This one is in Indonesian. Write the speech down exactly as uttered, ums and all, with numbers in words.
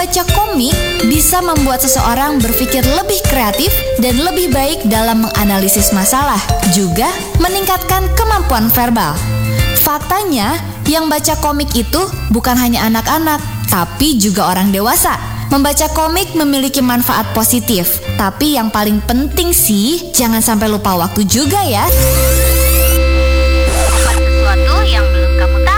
Membaca komik bisa membuat seseorang berpikir lebih kreatif dan lebih baik dalam menganalisis masalah, juga meningkatkan kemampuan verbal. Faktanya, yang baca komik itu bukan hanya anak-anak, tapi juga orang dewasa. Membaca komik memiliki manfaat positif, tapi yang paling penting sih, jangan sampai lupa waktu juga ya. Sesuatu yang belum kamu tahu.